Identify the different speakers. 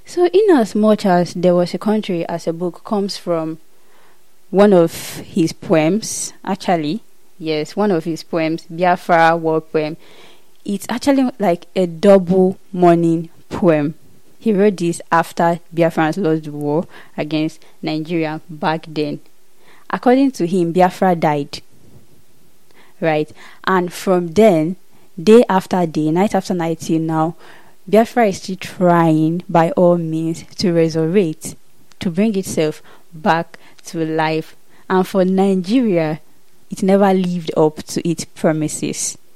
Speaker 1: So, in as much as There Was a Country as a book comes from one of his poems, actually, yes, one of his poems, Biafra war poem, it's actually like a double mourning poem. He wrote this after Biafrans lost the war against Nigeria back then. According to him, Biafra died, right? And from then, day after day, night after night till now, Biafra is still trying by all means to resurrect, to bring itself back to life. And for Nigeria, it never lived up to its promises.